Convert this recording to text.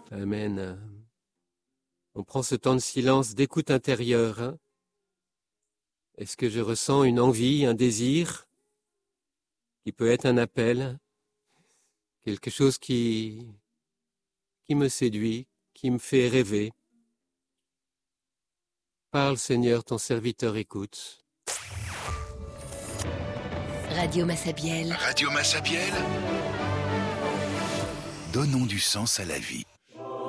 Amen. On prend ce temps de silence, d'écoute intérieure. Hein. Est-ce que je ressens une envie, un désir qui peut être un appel, quelque chose qui me séduit, qui me fait rêver? Parle Seigneur, ton serviteur écoute. Radio Massabielle. Radio Massabielle. Donnons du sens à la vie.